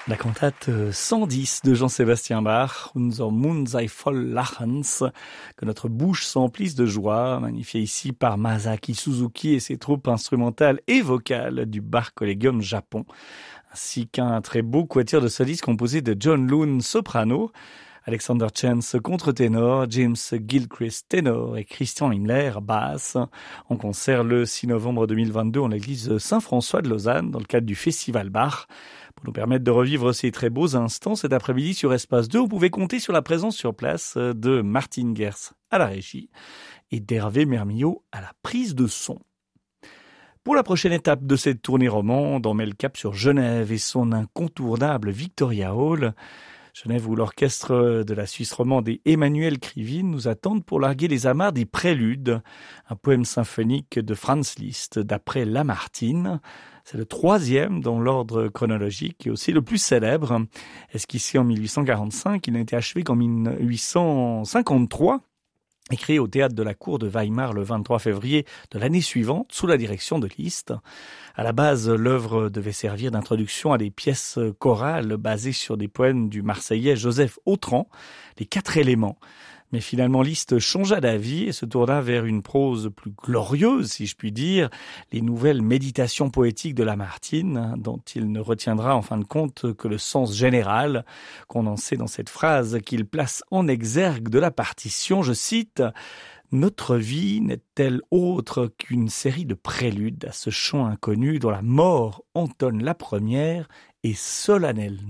La cantate 110 de Jean-Sébastien Bach, Unser Mund sei voll Lachens, que notre bouche s'emplisse de joie, magnifiée ici par Masaki Suzuki et ses troupes instrumentales et vocales du Bach Collegium Japon, ainsi qu'un très beau quatuor de solistes composé de John Loon, soprano, Alexander Chance, contre-ténor, James Gilchrist, ténor et Christian Himmler, basse, en concert le 6 novembre 2022 en l'église Saint-François de Lausanne, dans le cadre du Festival Bach. Pour nous permettre de revivre ces très beaux instants cet après-midi sur Espace 2, vous pouvez compter sur la présence sur place de Martine Gers à la régie et d'Hervé Mermillot à la prise de son. Pour la prochaine étape de cette tournée romande, on met le cap sur Genève et son incontournable Victoria Hall. Genève où l'orchestre de la Suisse romande et Emmanuel Krivine nous attendent pour larguer les amarres des Préludes, un poème symphonique de Franz Liszt d'après Lamartine. C'est le troisième dans l'ordre chronologique et aussi le plus célèbre. Esquissé en 1845, il n'a été achevé qu'en 1853. Écrit au théâtre de la Cour de Weimar le 23 février de l'année suivante, sous la direction de Liszt. À la base, l'œuvre devait servir d'introduction à des pièces chorales basées sur des poèmes du Marseillais Joseph Autran, les 4 éléments. Mais finalement, Liszt changea d'avis et se tourna vers une prose plus glorieuse, si je puis dire, les nouvelles méditations poétiques de Lamartine, dont il ne retiendra en fin de compte que le sens général, condensé dans cette phrase qu'il place en exergue de la partition, je cite « Notre vie n'est-elle autre qu'une série de préludes à ce chant inconnu dont la mort entonne la première et solennelle note ?»